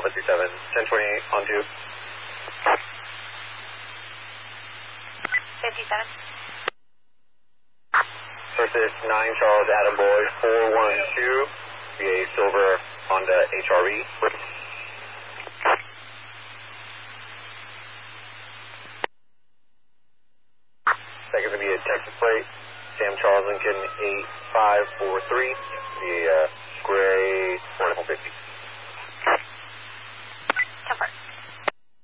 Alpha 37, 1028 on 2. 57. First is 9 Charles Adam Boy 412, VA Silver Honda HRE. Second to be a Texas plate, Sam Charles Lincoln 8543, the gray 450.